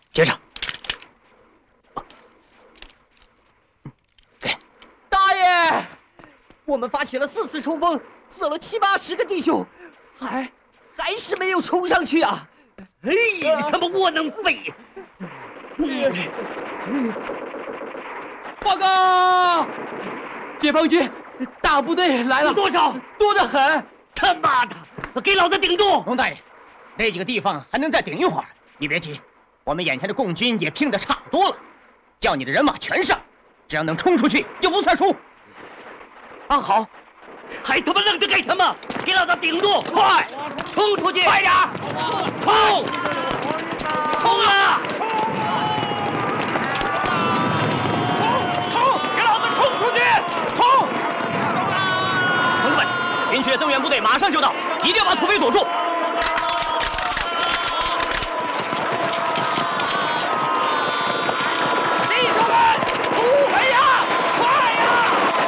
接上。给。 大爷，我们发起了4次冲锋，死了70、80个弟兄，还是没有冲上去啊！ 哎，你他妈窝囊废！ 报告，解放军大部队来了， 多少？ 多得很。 他妈的，给老子顶住！ 龙大爷，那几个地方还能再顶一会儿，你别急，我们眼前的共军也拼得差不多了，叫你的人马全上，只要能冲出去就不算输。 啊，好，还他妈愣着干什么？给老子顶住！快，冲出去！快点，冲！冲啊！冲！给老子冲出去！冲！ 同志们，林区的增援部队马上就到，一定要把土匪堵住。